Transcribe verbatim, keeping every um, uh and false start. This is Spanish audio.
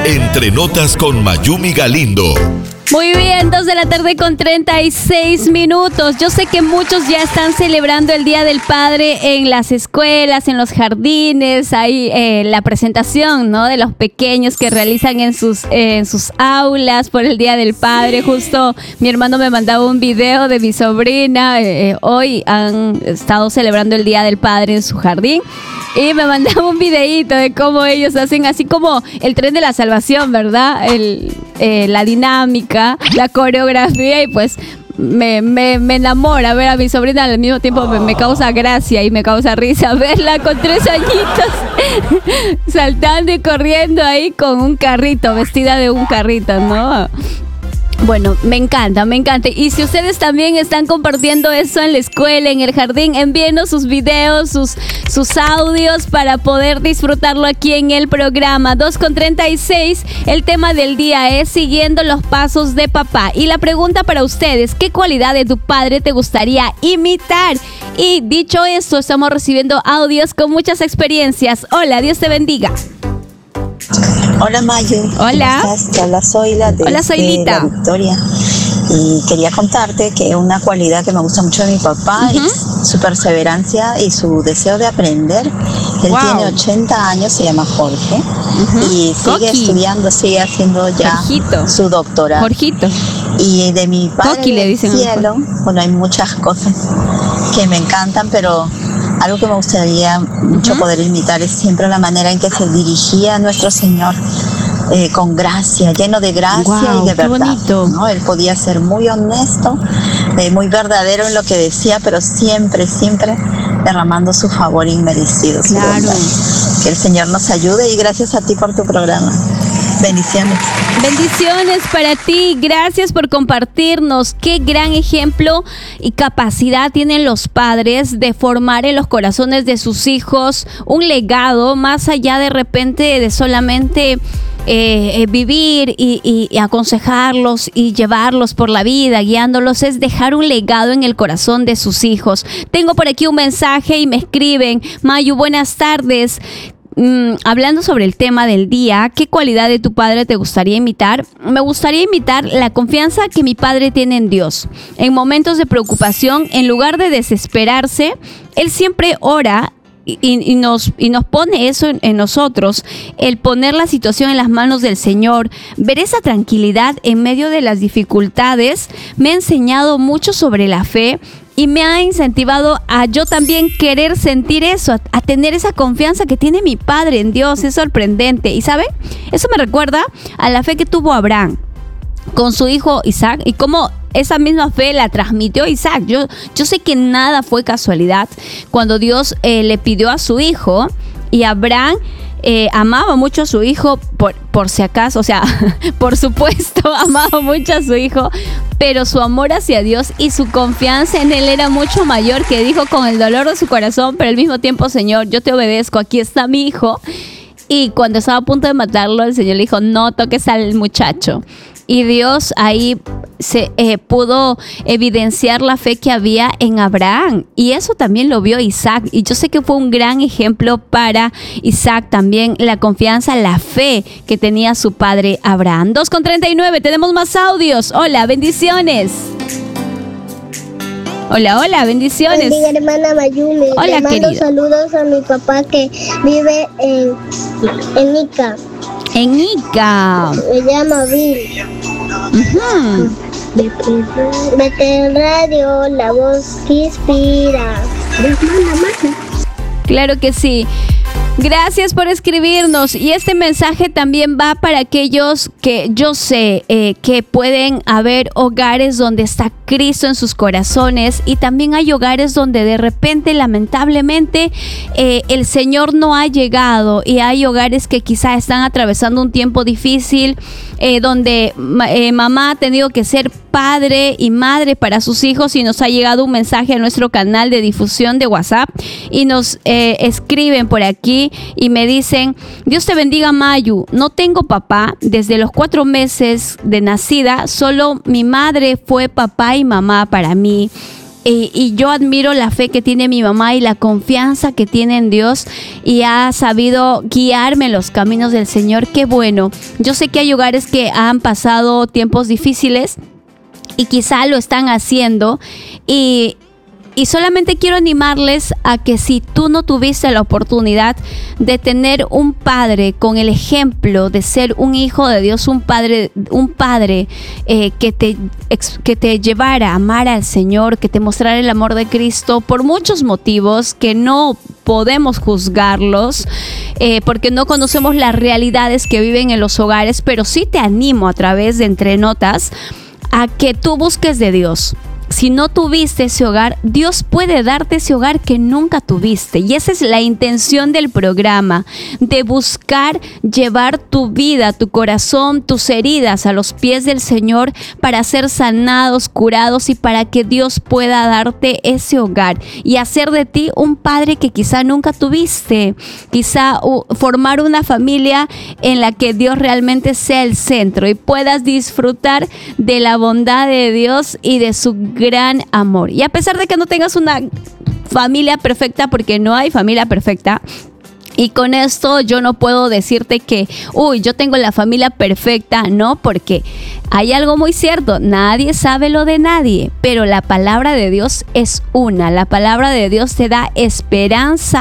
Entre Notas con Mayumi Galindo. Muy bien, dos de la tarde con treinta y seis minutos. Yo sé que muchos ya están celebrando el Día del Padre en las escuelas, en los jardines. Hay eh, la presentación, ¿no?, de los pequeños que realizan en sus, eh, en sus aulas por el Día del Padre. Justo mi hermano me mandaba un video de mi sobrina. Eh, hoy han estado celebrando el Día del Padre en su jardín. Y me mandaba un videíto de cómo ellos hacen así como el tren de la salvación, ¿verdad? El, eh, la dinámica, la coreografía, y pues me, me, me enamora ver a mi sobrina. Al mismo tiempo me, me causa gracia y me causa risa verla con tres añitos saltando y corriendo ahí con un carrito, vestida de un carrito, ¿no? Bueno, me encanta, me encanta. Y si ustedes también están compartiendo eso en la escuela, en el jardín, envíenos sus videos, sus, sus audios para poder disfrutarlo aquí en el programa. dos con treinta y seis, el tema del día es siguiendo los pasos de papá. Y la pregunta para ustedes, ¿qué cualidad de tu padre te gustaría imitar? Y dicho esto, estamos recibiendo audios con muchas experiencias. Hola, Dios te bendiga. Hola Mayu. Hola. ¿Cómo estás? Te habla Zoila de, Hola, Zoilita. de la Victoria. Y quería contarte que una cualidad que me gusta mucho de mi papá uh-huh. es su perseverancia y su deseo de aprender. Él wow. tiene ochenta años, se llama Jorge, uh-huh. y sigue Coqui. estudiando, sigue haciendo ya Jorgito. su doctorado. Jorgito. Y de mi padre Coqui, le dicen del cielo, bueno, hay muchas cosas que me encantan, pero algo que me gustaría mucho uh-huh. poder imitar es siempre la manera en que se dirigía a nuestro Señor, eh, con gracia, lleno de gracia wow, y de verdad, bonito. ¿no? Él podía ser muy honesto, eh, muy verdadero en lo que decía, pero siempre, siempre derramando su favor inmerecido. Claro. Que el Señor nos ayude y gracias a ti por tu programa. Bendiciones. Bendiciones para ti, gracias por compartirnos. Qué gran ejemplo y capacidad tienen los padres de formar en los corazones de sus hijos un legado, más allá de repente de solamente eh, eh, vivir y, y, y aconsejarlos y llevarlos por la vida, guiándolos, es dejar un legado en el corazón de sus hijos. Tengo por aquí un mensaje y me escriben: Mayu, buenas tardes. Mm, hablando sobre el tema del día, ¿qué cualidad de tu padre te gustaría imitar? Me gustaría imitar la confianza que mi padre tiene en Dios. En momentos de preocupación, en lugar de desesperarse, él siempre ora y, y, nos, y nos pone eso en, en nosotros, el poner la situación en las manos del Señor. Ver esa tranquilidad en medio de las dificultades me ha enseñado mucho sobre la fe y me ha incentivado a yo también querer sentir eso, a, a tener esa confianza que tiene mi padre en Dios. Es sorprendente. Y ¿saben? Eso me recuerda a la fe que tuvo Abraham con su hijo Isaac y cómo esa misma fe la transmitió Isaac. Yo, yo sé que nada fue casualidad cuando Dios eh, le pidió a su hijo, y Abraham Eh, amaba mucho a su hijo, por, por si acaso, o sea, por supuesto, amaba mucho a su hijo, pero su amor hacia Dios y su confianza en Él era mucho mayor, que dijo con el dolor de su corazón, pero al mismo tiempo: Señor, yo te obedezco, aquí está mi hijo. Y cuando estaba a punto de matarlo, el Señor le dijo: no toques al muchacho. Y Dios ahí se eh, pudo evidenciar la fe que había en Abraham, y eso también lo vio Isaac, y yo sé que fue un gran ejemplo para Isaac también, la confianza, la fe que tenía su padre Abraham. dos con treinta y nueve, tenemos más audios. Hola, bendiciones. Hola, hola, bendiciones. Mi hermana Mayumi. Hola, le mando querida. Saludos a mi papá que vive en, en Ica. En Ica. Me llama Bill. Uh-huh. Vete en radio, la voz que inspira. Claro que sí. Gracias por escribirnos, y este mensaje también va para aquellos que yo sé eh, que pueden haber hogares donde está Cristo en sus corazones, y también hay hogares donde de repente lamentablemente eh, el Señor no ha llegado, y hay hogares que quizá están atravesando un tiempo difícil, eh, donde eh, mamá ha tenido que ser padre y madre para sus hijos, y nos ha llegado un mensaje a nuestro canal de difusión de WhatsApp y nos eh, escriben por aquí y me dicen: Dios te bendiga, Mayu, no tengo papá desde los cuatro meses de nacida, solo mi madre fue papá y mamá para mí. Y, y yo admiro la fe que tiene mi mamá y la confianza que tiene en Dios y ha sabido guiarme en los caminos del Señor. Qué bueno. Yo sé que hay hogares que han pasado tiempos difíciles y quizá lo están haciendo y... Y solamente quiero animarles a que si tú no tuviste la oportunidad de tener un padre con el ejemplo de ser un hijo de Dios, un padre, un padre eh, que te, que te llevara a amar al Señor, que te mostrara el amor de Cristo, por muchos motivos que no podemos juzgarlos, eh, porque no conocemos las realidades que viven en los hogares, pero sí te animo a través de Entre Notas a que tú busques de Dios. Si no tuviste ese hogar, Dios puede darte ese hogar que nunca tuviste. Y esa es la intención del programa, de buscar llevar tu vida, tu corazón, tus heridas a los pies del Señor para ser sanados, curados y para que Dios pueda darte ese hogar y hacer de ti un padre que quizá nunca tuviste. Quizá uh, formar una familia en la que Dios realmente sea el centro y puedas disfrutar de la bondad de Dios y de su gran amor. Y a pesar de que no tengas una familia perfecta, porque no hay familia perfecta, y con esto yo no puedo decirte que, uy, yo tengo la familia perfecta, no, porque hay algo muy cierto, nadie sabe lo de nadie, pero la palabra de Dios es una, la palabra de Dios te da esperanza